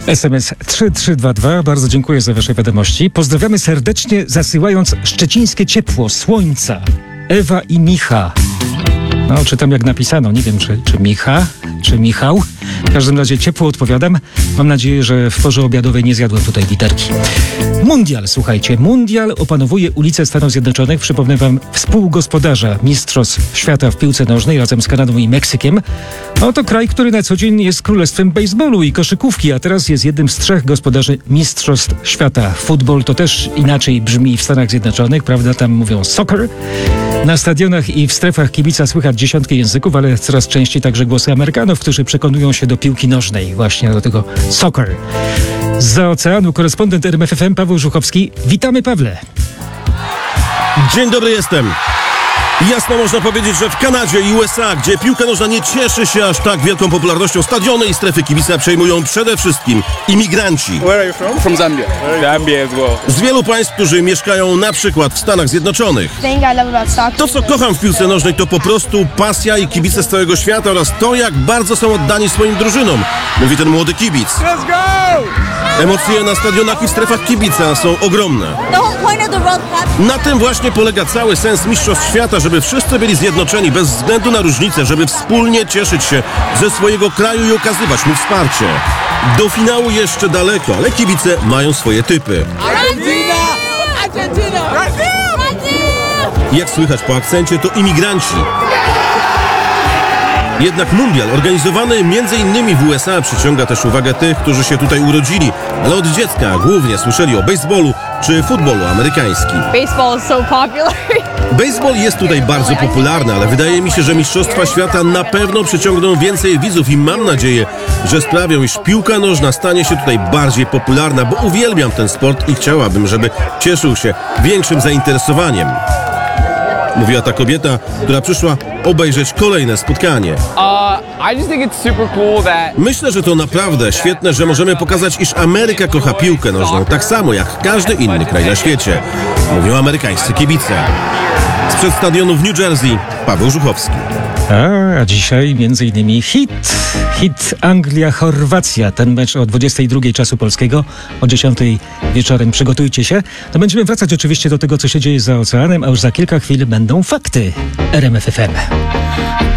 SMS 3322. Bardzo dziękuję za wasze wiadomości. Pozdrawiamy serdecznie, zasyłając szczecińskie ciepło, słońca. Ewa i Micha. No, czytam jak napisano. Nie wiem, czy Micha, czy Michał. W każdym razie ciepło odpowiadam. Mam nadzieję, że w porze obiadowej nie zjadłem tutaj literki. Mundial, słuchajcie. Mundial opanowuje ulice Stanów Zjednoczonych. Przypomnę wam, współgospodarza Mistrzostw Świata w piłce nożnej razem z Kanadą i Meksykiem. No to kraj, który na co dzień jest królestwem baseballu i koszykówki, a teraz jest jednym z 3 gospodarzy Mistrzostw Świata. Futbol to też inaczej brzmi w Stanach Zjednoczonych, prawda? Tam mówią soccer. Na stadionach i w strefach kibica słychać dziesiątki języków, ale coraz częściej także głosy Amerykanów, którzy przekonują się do piłki nożnej, właśnie do tego soccer. Zza oceanu korespondent RMF FM Paweł Żuchowski. Witamy, Pawle. Dzień dobry, jestem. Jasno można powiedzieć, że w Kanadzie i USA, gdzie piłka nożna nie cieszy się aż tak wielką popularnością, stadiony i strefy kibica przejmują przede wszystkim imigranci. Where are you from? From Zambia. Zambia as well. Z wielu państw, którzy mieszkają na przykład w Stanach Zjednoczonych. To, co kocham w piłce nożnej, to po prostu pasja i kibice z całego świata oraz to, jak bardzo są oddani swoim drużynom, mówi ten młody kibic. Let's go! Emocje na stadionach i w strefach kibica są ogromne. Na tym właśnie polega cały sens Mistrzostw Świata, żeby wszyscy byli zjednoczeni bez względu na różnice, żeby wspólnie cieszyć się ze swojego kraju i okazywać mu wsparcie. Do finału jeszcze daleko, ale kibice mają swoje typy. Jak słychać po akcencie, to imigranci. Jednak mundial organizowany m.in. w USA przyciąga też uwagę tych, którzy się tutaj urodzili, ale od dziecka głównie słyszeli o baseballu czy futbolu amerykańskim. Baseball is so popular. Baseball jest tutaj bardzo popularny, ale wydaje mi się, że Mistrzostwa Świata na pewno przyciągną więcej widzów i mam nadzieję, że sprawią, iż piłka nożna stanie się tutaj bardziej popularna, bo uwielbiam ten sport i chciałabym, żeby cieszył się większym zainteresowaniem. Mówiła ta kobieta, która przyszła obejrzeć kolejne spotkanie. I just think it's super cool that... Myślę, że to naprawdę świetne, że możemy pokazać, iż Ameryka kocha piłkę nożną tak samo jak każdy inny kraj na świecie. Mówią amerykańscy kibice. Sprzed stadionu w New Jersey, Paweł Żuchowski. A dzisiaj między innymi hit Anglia-Chorwacja. Ten mecz o 22 czasu polskiego, o 10 wieczorem. Przygotujcie się. No będziemy wracać oczywiście do tego, co się dzieje za oceanem, a już za kilka chwil będą fakty RMF FM.